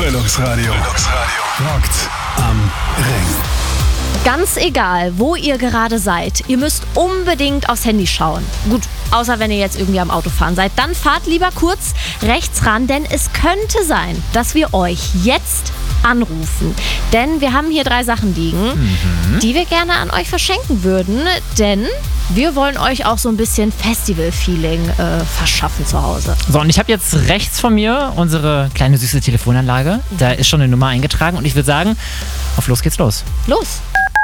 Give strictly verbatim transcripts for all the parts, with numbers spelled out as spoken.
Brillungsradio. Rockt am Ring. Ganz egal, wo ihr gerade seid, ihr müsst unbedingt aufs Handy schauen. Gut, außer wenn ihr jetzt irgendwie am Autofahren seid. Dann fahrt lieber kurz rechts ran, denn es könnte sein, dass wir euch jetzt anrufen. Denn wir haben hier drei Sachen liegen, mhm. die wir gerne an euch verschenken würden. Denn wir wollen euch auch so ein bisschen Festival-Feeling äh, verschaffen zu Hause. So, und ich habe jetzt rechts von mir unsere kleine süße Telefonanlage. Da ist schon eine Nummer eingetragen und ich würde sagen, auf los geht's los. Los!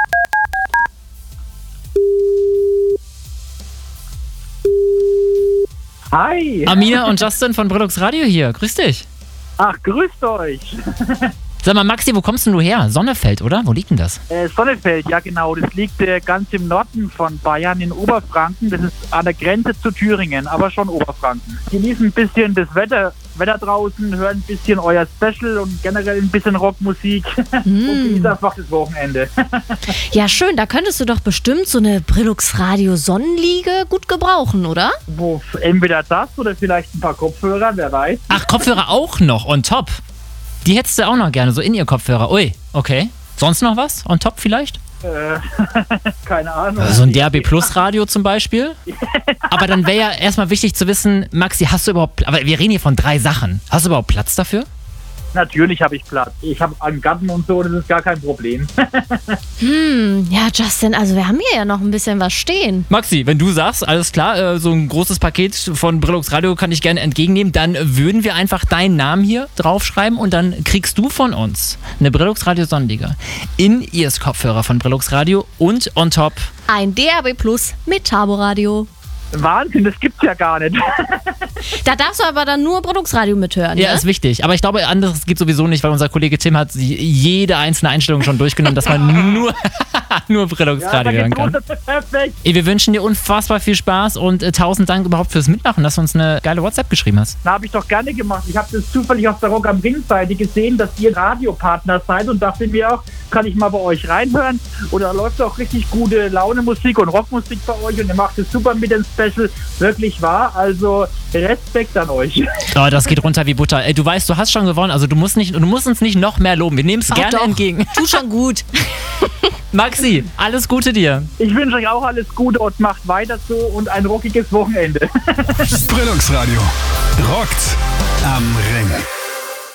Hi! Amina und Justin von Brillux Radio hier. Grüß dich. Ach, grüßt euch! Sag mal, Maxi, wo kommst denn du her? Sonnefeld, oder? Wo liegt denn das? Äh, Sonnefeld, ja genau. Das liegt äh, ganz im Norden von Bayern in Oberfranken. Das ist an der Grenze zu Thüringen, aber schon Oberfranken. Genießen ein bisschen das Wetter, Wetter draußen, hören ein bisschen euer Special und generell ein bisschen Rockmusik. Mm. Und genießen einfach das Wochenende. Ja, schön. Da könntest du doch bestimmt so eine Brillux Radio Sonnenliege gut gebrauchen, oder? Wo, entweder das oder vielleicht ein paar Kopfhörer, wer weiß. Ach, Kopfhörer auch noch on top. Die hättest du auch noch gerne, so in ihr Kopfhörer. Ui, okay. Sonst noch was? On top vielleicht? Äh, keine Ahnung. Also ein D A B Plus Radio zum Beispiel. Aber dann wäre ja erstmal wichtig zu wissen, Maxi, hast du überhaupt, aber wir reden hier von drei Sachen. Hast du überhaupt Platz dafür? Natürlich habe ich Platz. Ich habe einen Garten und so, das ist gar kein Problem. Hm, ja, Justin, also wir haben hier ja noch ein bisschen was stehen. Maxi, wenn du sagst, alles klar, äh, so ein großes Paket von Brillux Radio kann ich gerne entgegennehmen, dann würden wir einfach deinen Namen hier draufschreiben und dann kriegst du von uns eine Brillux Radio Sonnenliege, In-Ears Kopfhörer von Brillux Radio und on top ein D A B Plus mit Turboradio. Wahnsinn, das gibt's ja gar nicht. Da darfst du aber dann nur Brillux Radio mithören, Ja, ne? ist wichtig. Aber ich glaube, anderes gibt sowieso nicht, weil unser Kollege Tim hat jede einzelne Einstellung schon durchgenommen, dass man nur, nur Brillux Radio hören kann. Perfekt. Wir wünschen dir unfassbar viel Spaß und äh, tausend Dank überhaupt fürs Mitmachen, dass du uns eine geile WhatsApp geschrieben hast. Na, habe ich doch gerne gemacht. Ich habe das zufällig auf der Rock am Ring-Seite gesehen, dass ihr Radiopartner seid und dachte mir auch, kann ich mal bei euch reinhören? Oder da läuft auch richtig gute Laune-Musik und Rockmusik bei euch und ihr macht es super mit dem Special. Wirklich wahr. Also Respekt an euch. Oh, das geht runter wie Butter. Ey, du weißt, du hast schon gewonnen, also du musst, nicht, du musst uns nicht noch mehr loben. Wir nehmen es gerne doch. entgegen. Tu schon gut. Maxi, alles Gute dir. Ich wünsche euch auch alles Gute und macht weiter so und ein rockiges Wochenende. Brillungsradio. Rockt am Ring.